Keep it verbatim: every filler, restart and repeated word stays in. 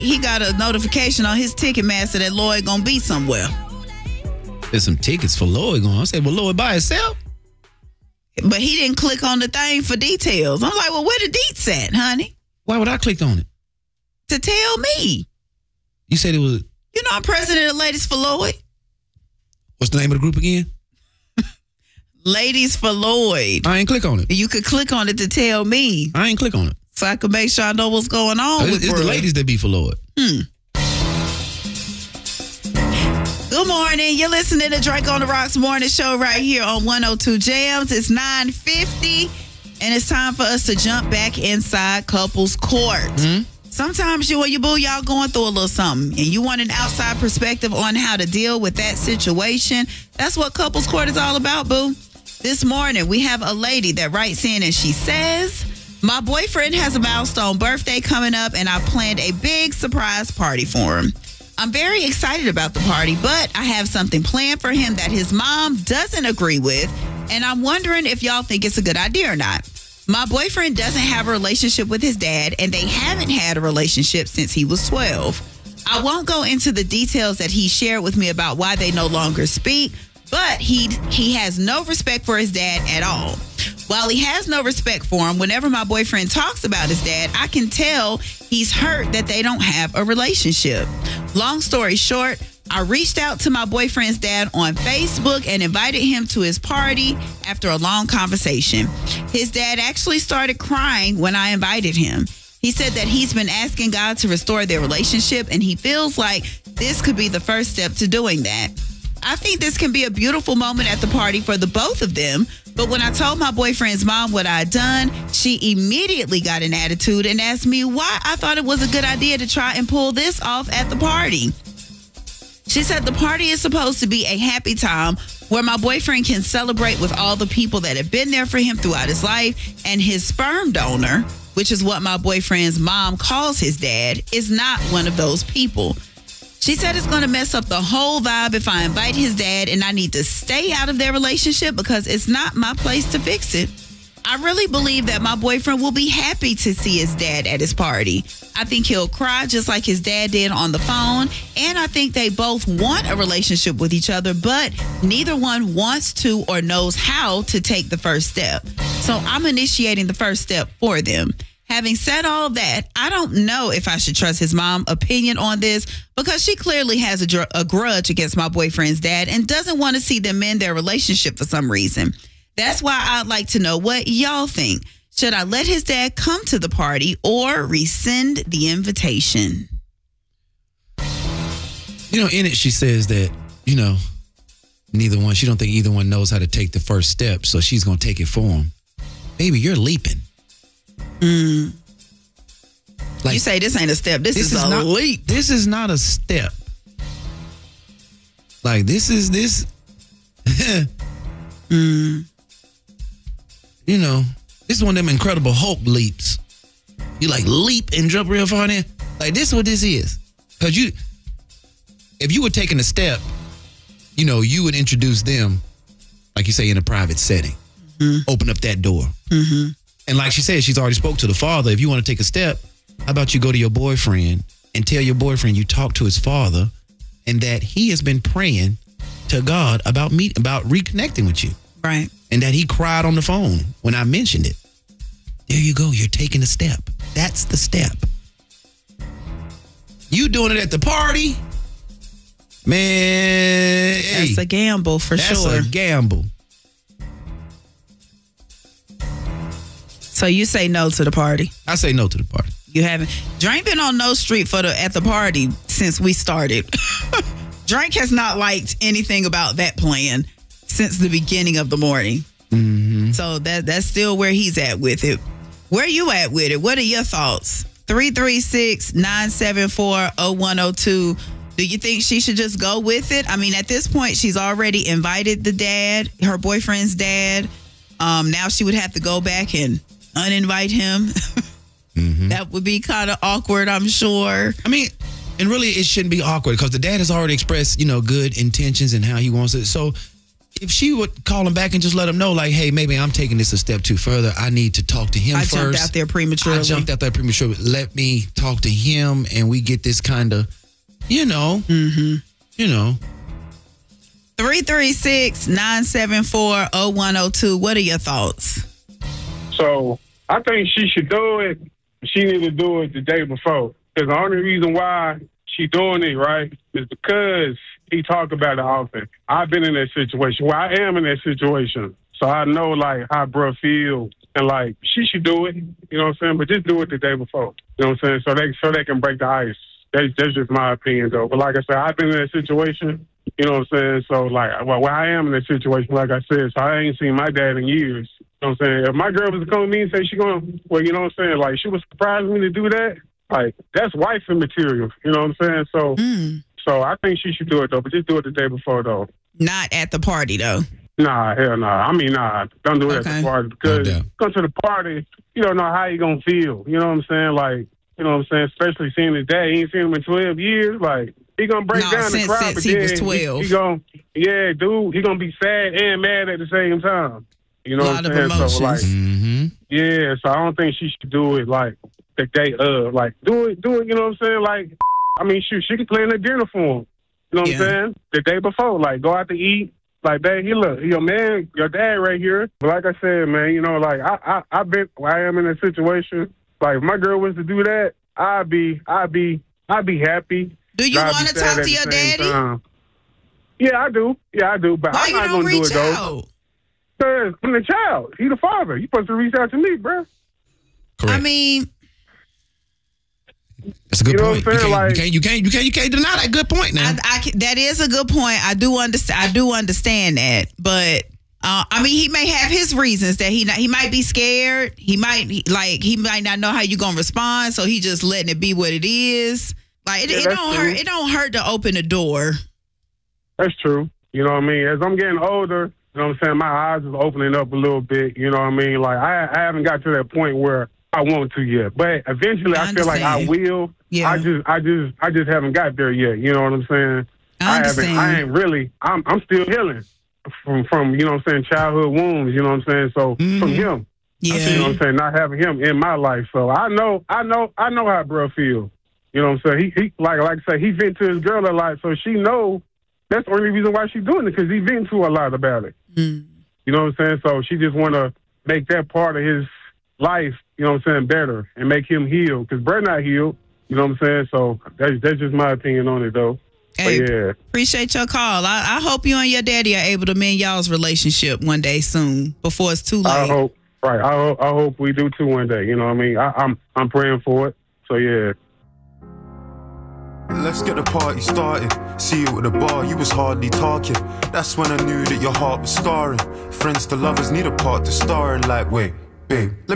he got a notification on his Ticketmaster that Lloyd gonna be somewhere. There's some tickets for Lloyd going. I said, well, Lloyd by himself? But he didn't click on the thing for details. I'm like, well, where the deets at, honey? Why would I click on it? To tell me. You said it was... You know I'm president of Ladies for Lloyd. What's the name of the group again? Ladies for Lloyd. I ain't click on it. You could click on it to tell me. I ain't click on it. So I could make sure I know what's going on It's, with it's the ladies that be for Lloyd. Hmm. Good morning. You're listening to Drake on the Rocks morning show right here on one oh two Jams. It's nine fifty, and it's time for us to jump back inside couples court. Mm-hmm. Sometimes you and your boo, y'all going through a little something, and you want an outside perspective on how to deal with that situation. That's what couples court is all about, boo. This morning, we have a lady that writes in and she says, my boyfriend has a milestone birthday coming up, and I planned a big surprise party for him. I'm very excited about the party, but I have something planned for him that his mom doesn't agree with, and I'm wondering if y'all think it's a good idea or not. My boyfriend doesn't have a relationship with his dad, and they haven't had a relationship since he was twelve. I won't go into the details that he shared with me about why they no longer speak, but he he has no respect for his dad at all. While he has no respect for him, whenever my boyfriend talks about his dad, I can tell he's hurt that they don't have a relationship. Long story short, I reached out to my boyfriend's dad on Facebook and invited him to his party after a long conversation. His dad actually started crying when I invited him. He said that he's been asking God to restore their relationship, and he feels like this could be the first step to doing that. I think this can be a beautiful moment at the party for the both of them, but when I told my boyfriend's mom what I had done, she immediately got an attitude and asked me why I thought it was a good idea to try and pull this off at the party. She said the party is supposed to be a happy time where my boyfriend can celebrate with all the people that have been there for him throughout his life, and his sperm donor, which is what my boyfriend's mom calls his dad, is not one of those people. She said it's going to mess up the whole vibe if I invite his dad, and I need to stay out of their relationship because it's not my place to fix it. I really believe that my boyfriend will be happy to see his dad at his party. I think he'll cry just like his dad did on the phone, and I think they both want a relationship with each other, but neither one wants to or knows how to take the first step. So I'm initiating the first step for them. Having said all that, I don't know if I should trust his mom's opinion on this because she clearly has a, dr- a grudge against my boyfriend's dad and doesn't want to see them mend their relationship for some reason. That's why I'd like to know what y'all think. Should I let his dad come to the party or rescind the invitation? You know, in it, she says that, you know, neither one, she don't think either one knows how to take the first step, so she's going to take it for him. Baby, you're leaping. Mm. Like, you say this ain't a step. This, this is, is a not, leap. This is not a step. Like, this is this. mm. You know, this is one of them Incredible Hulk leaps. You like leap and jump real far in. Like, this is what this is. Because you, if you were taking a step, you know, you would introduce them, like you say, in a private setting. Mm-hmm. Open up that door. Mm-hmm. And like she said, she's already spoke to the father. If you want to take a step, how about you go to your boyfriend and tell your boyfriend you talked to his father and that he has been praying to God about me, about reconnecting with you. Right. And that he cried on the phone when I mentioned it. There you go. You're taking a step. That's the step. You doing it at the party? Man. That's hey, a gamble for that's sure. That's a gamble. So you say no to the party? I say no to the party. You haven't? Drake been on no street for the at the party since we started. Drake has not liked anything about that plan since the beginning of the morning. Mm-hmm. So that that's still where he's at with it. Where you at with it? What are your thoughts? three three six, nine seven four, oh one oh two. Do you think she should just go with it? I mean, at this point, she's already invited the dad, her boyfriend's dad. Um, now she would have to go back and uninvite him. Mm-hmm. That would be kind of awkward, I'm sure. I mean, and really it shouldn't be awkward because the dad has already expressed, you know, good intentions and how he wants it. So if she would call him back and just let him know, like, hey, maybe I'm taking this a step too further. I need to talk to him I first. jumped out there prematurely. I jumped out there prematurely. Let me talk to him and we get this kind of, you know, Mm-hmm. you know. three three six, nine seven four, oh one oh two. What are your thoughts? So I think she should do it. She need to do it the day before. Because the only reason why she doing it, right, is because he talk about it often. I've been in that situation. Well, I am in that situation. So I know, like, how bruh feel. And, like, she should do it. You know what I'm saying? But just do it the day before. You know what I'm saying? So they so they can break the ice. That's, that's just my opinion, though. But like I said, I've been in that situation. You know what I'm saying? So, like, well, well, I am in that situation, like I said. So I ain't seen my dad in years. You know what I'm saying? If my girl was to come to me and say she going, well, you know what I'm saying? Like, she was surprising me to do that. Like, that's wifey material. You know what I'm saying? So, Mm. so I think she should do it, though. But just do it the day before, though. Not at the party, though. Nah, hell nah. I mean, nah. Don't do it Okay. at the party. Because No doubt. come to the party, you don't know how you going to feel. You know what I'm saying? Like, you know what I'm saying? Especially seeing his dad. He ain't seen him in twelve years. Like, he going to break No, down since- the crowd. since but he then was twelve. He, he going yeah, dude, he going to be sad and mad at the same time. You know A what lot I'm of saying? So, like, emotions. Mm-hmm. yeah, so I don't think she should do it, like, the day of. Like, do it, do it, you know what I'm saying? Like, I mean, shoot, she could plan a dinner for him. You know what Yeah. I'm saying? The day before, like, go out to eat. Like, babe, he look, your man, your dad right here. But like I said, man, you know, like, I, I, I've been, I am in a situation. Like, if my girl was to do that, I'd be, I'd be, I'd be happy. Do you I'd be want to sad talk at to the your same daddy? time. Yeah, I do. Yeah, I do. But Why I'm you not don't gonna do reach it though. out? Because I'm the child. He the father. You supposed to reach out to me, bro. Correct. I mean, That's a good You know point. what I'm You saying? can't, Like- you can't, you can't, you can't, you can't deny that good point now. I, I can, that is a good point. I do understand. I do understand that, but uh, I mean, he may have his reasons that he not, he might be scared. He might he- like he might not know how you gonna respond, so he just letting it be what it is. Like it, Yeah, it that's don't true. hurt. It don't hurt to open the door. That's true. You know what I mean? As I'm getting older, you know what I'm saying, my eyes is opening up a little bit. You know what I mean? Like, I, I haven't got to that point where I want to yet. But eventually I I, feel like I understand. will. Yeah. I just I just I just haven't got there yet. You know what I'm saying? I haven't understand. I ain't really I'm I'm still healing from from, you know what I'm saying, childhood wounds, you know what I'm saying? So Mhm. from him. Yeah. You know what I'm saying? Not having him in my life. So I know, I know, I know how bro feel. You know what I'm saying? He, he like, like I say, he vent to his girl a lot, so she know that's the only reason why she's doing it, because he vent to a lot about it. Mm. You know what I'm saying? So she just want to make that part of his life, you know what I'm saying, better and make him heal, because bro not healed. You know what I'm saying? So that's, that's just my opinion on it, though. Hey, But yeah. appreciate your call. I, I hope you and your daddy are able to mend y'all's relationship one day soon before it's too late. I hope, right. I hope, I hope we do too one day. You know what I mean? I, I'm, I'm praying for it. So yeah. Let's get the party started. See you at the bar, you was hardly talking. That's when I knew that your heart was scarring. Friends to lovers need a part to star in. Like, wait, babe.